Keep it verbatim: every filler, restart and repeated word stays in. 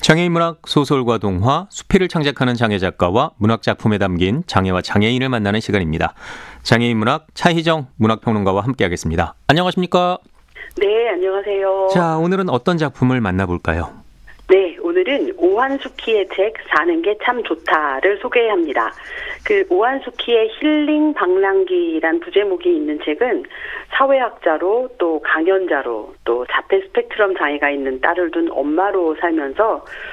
장애인 문학, 소설과 동화, 수필을 창작하는 장애 작가와 문학 작품에 담긴 장애와 장애인을 만나는 시간입니다. 장애인 문학 차희정 문학평론가와 함께하겠습니다. 안녕하십니까? 네, 안녕하세요. 자, 오늘은 어떤 작품을 만나볼까요? 네, 오늘은 오한수키의 책 사는 게 참 좋다를 소개합니다. 그 오한수키의 힐링 방랑기란 부제목이 있는 책은 사회학자로 또 강연자로 또 자폐 스펙트럼 장애가 있는 딸을 둔 엄마로 살면서